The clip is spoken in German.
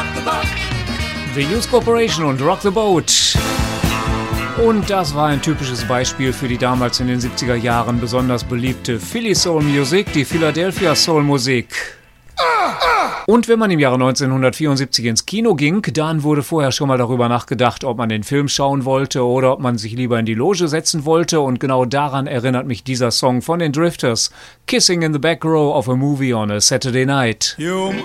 The Youth Corporation und Rock the Boat. Und das war ein typisches Beispiel für die damals in den 70er Jahren besonders beliebte Philly Soul Music, die Philadelphia Soul Musik. Und wenn man im Jahre 1974 ins Kino ging, dann wurde vorher schon mal darüber nachgedacht, ob man den Film schauen wollte oder ob man sich lieber in die Loge setzen wollte. Und genau daran erinnert mich dieser Song von den Drifters, Kissing in the Back Row of a Movie on a Saturday Night. You